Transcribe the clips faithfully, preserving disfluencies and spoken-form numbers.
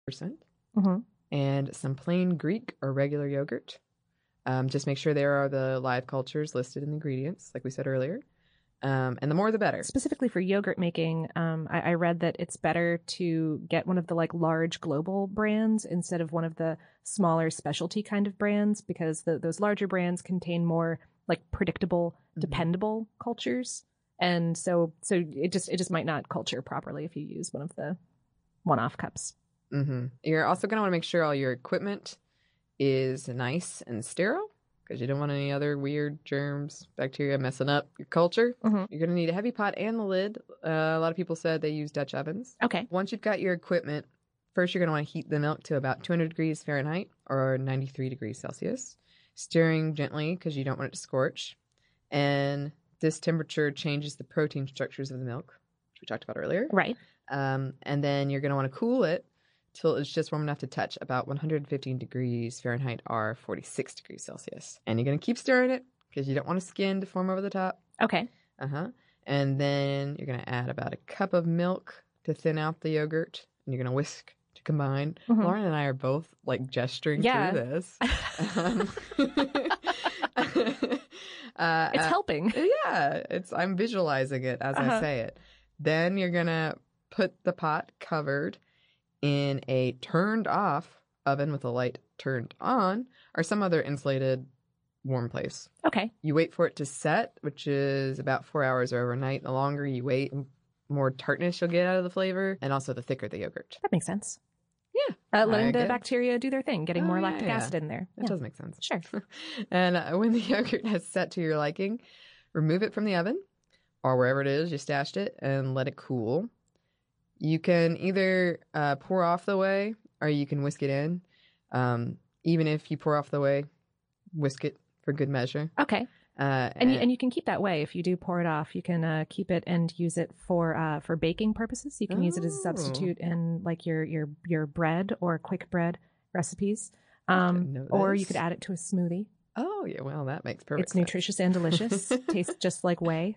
percent. Mm-hmm. And some plain Greek or regular yogurt. Um, just make sure there are the live cultures listed in the ingredients, like we said earlier. Um, and the more, the better. Specifically for yogurt making, um, I, I read that it's better to get one of the like large global brands instead of one of the smaller specialty kind of brands, because the, those larger brands contain more like predictable, mm-hmm. dependable cultures. And so, so it just, it just might not culture properly if you use one of the one-off cups. Mm-hmm. You're also going to want to make sure all your equipment is nice and sterile, because you don't want any other weird germs, bacteria messing up your culture. Mm-hmm. You're going to need a heavy pot and the lid. Uh, a lot of people said they use Dutch ovens. Okay. Once you've got your equipment, first you're going to want to heat the milk to about two hundred degrees Fahrenheit or ninety-three degrees Celsius, stirring gently because you don't want it to scorch. And this temperature changes the protein structures of the milk, which we talked about earlier. Right. Um, and then you're going to want to cool it till it's just warm enough to touch about one hundred fifteen degrees Fahrenheit or forty-six degrees Celsius. And you're going to keep stirring it because you don't want a skin to form over the top. Okay. Uh-huh. And then you're going to add about a cup of milk to thin out the yogurt. And you're going to whisk to combine. Mm-hmm. Lauren and I are both like gesturing yeah. through this. um, uh, it's helping. Yeah. It's I'm visualizing it as uh-huh. I say it. Then you're going to put the pot covered in a turned off oven with the light turned on or some other insulated warm place. Okay. You wait for it to set, which is about four hours or overnight. The longer you wait, the more tartness you'll get out of the flavor, and also the thicker the yogurt. That makes sense. Yeah. Uh, letting the bacteria do their thing, getting oh, more yeah, lactic yeah. acid in there. That yeah. does make sense. Sure. And uh, when the yogurt has set to your liking, remove it from the oven or wherever it is you stashed it and let it cool. You can either uh, pour off the whey or you can whisk it in. Um, even if you pour off the whey, whisk it for good measure. Okay. Uh, and, and, you, and you can keep that whey. If you do pour it off, you can uh, keep it and use it for uh, for baking purposes. You can oh. use it as a substitute in like your your your bread or quick bread recipes. Um, or you could add it to a smoothie. Oh, yeah. Well, that makes perfect It's sense. nutritious and delicious. Tastes just like whey.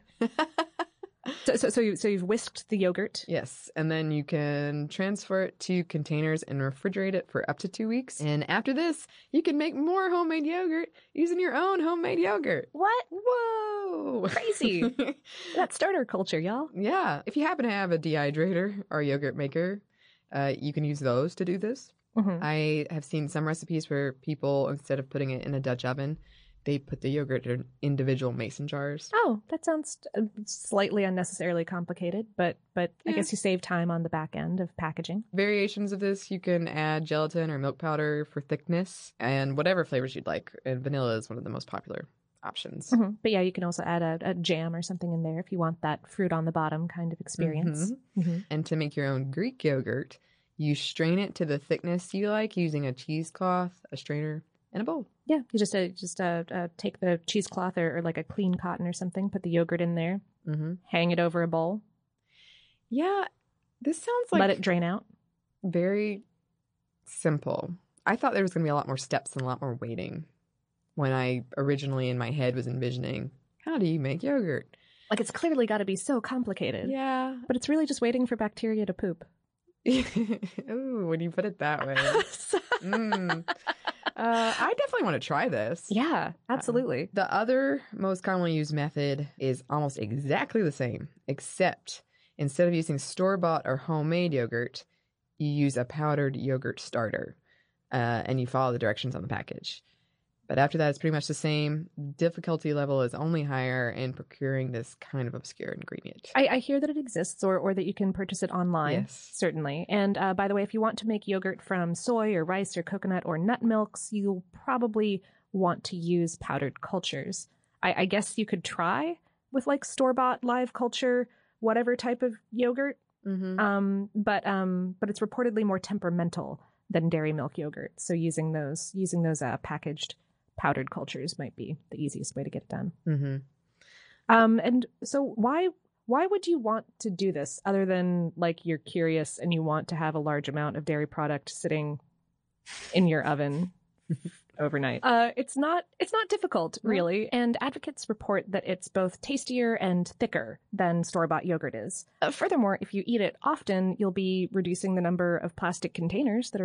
So, so, so, you, so you've whisked the yogurt. Yes, and then you can transfer it to containers and refrigerate it for up to two weeks. And after this, you can make more homemade yogurt using your own homemade yogurt. What? Whoa! Crazy. That's starter culture, y'all. Yeah. If you happen to have a dehydrator or a yogurt maker, uh, you can use those to do this. Mm-hmm. I have seen some recipes where people, instead of putting it in a Dutch oven, they put the yogurt in individual mason jars. Oh, that sounds slightly unnecessarily complicated, but but yeah. I guess you save time on the back end of packaging. Variations of this, you can add gelatin or milk powder for thickness and whatever flavors you'd like. And vanilla is one of the most popular options. Mm-hmm. But yeah, you can also add a, a jam or something in there if you want that fruit on the bottom kind of experience. Mm-hmm. Mm-hmm. And to make your own Greek yogurt, you strain it to the thickness you like using a cheesecloth, a strainer, and a bowl. Yeah, you just uh, just uh, uh, take the cheesecloth or, or like a clean cotton or something, put the yogurt in there, mm-hmm. hang it over a bowl. Yeah, this sounds like... Let it drain out. Very simple. I thought there was going to be a lot more steps and a lot more waiting when I originally in my head was envisioning, how do you make yogurt? Like it's clearly got to be so complicated. Yeah. But it's really just waiting for bacteria to poop. Ooh, when you put it that way. mm. Uh, I definitely want to try this. Yeah, absolutely. Um, the other most commonly used method is almost exactly the same, except instead of using store-bought or homemade yogurt, you use a powdered yogurt starter, uh, and you follow the directions on the package. But after that, it's pretty much the same. Difficulty level is only higher in procuring this kind of obscure ingredient. I, I hear that it exists, or, or that you can purchase it online, yes. certainly. And uh, by the way, if you want to make yogurt from soy or rice or coconut or nut milks, you'll probably want to use powdered cultures. I, I guess you could try with like store-bought live culture, whatever type of yogurt. Mm-hmm. Um, but um, but it's reportedly more temperamental than dairy milk yogurt. So using those using those uh, packaged powdered cultures might be the easiest way to get it done. Mm-hmm. Um, and so why why would you want to do this other than like you're curious and you want to have a large amount of dairy product sitting in your oven overnight. Uh, it's not it's not difficult, really, and advocates report that it's both tastier and thicker than store-bought yogurt is. Uh, furthermore, if you eat it often, you'll be reducing the number of plastic containers that are